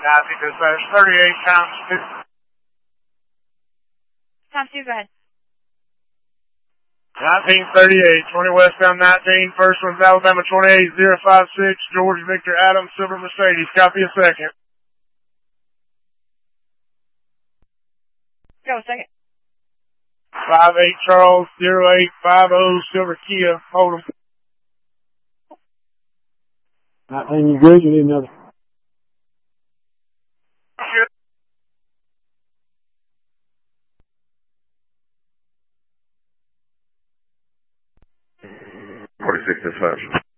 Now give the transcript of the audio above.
Copy, dispatch 38 times 2. Times 2, go ahead. 1938, 20 westbound 19, first one's Alabama 28056, George Victor Adams, Silver Mercedes. Copy a second. Go, second. 58 Charles 0850, Silver Kia, hold 'em. 19, you good? You need another? Sure. 46 dispatch.